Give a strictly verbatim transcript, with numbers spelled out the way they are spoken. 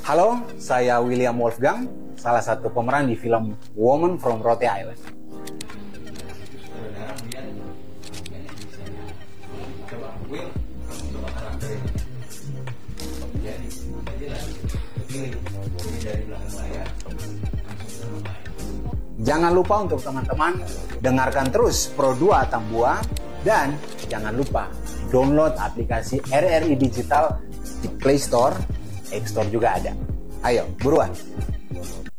Halo, saya William Wolfgang, salah satu pemeran di film Woman from Rote Island. Jangan lupa untuk teman-teman dengarkan terus Pro dua Tambua dan jangan lupa download aplikasi R R I Digital di Play Store, App Store juga ada. Ayo, buruan!